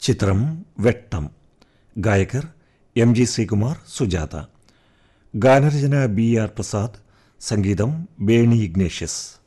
ചിത്രം വെട്ടം. ഗായകർ MG ശ്രീകുമാർ, സുജാത. ഗാനരചന BR പ്രസാദ്, സംഗീതം ബേണി ഇഗ്നേഷ്യസ്.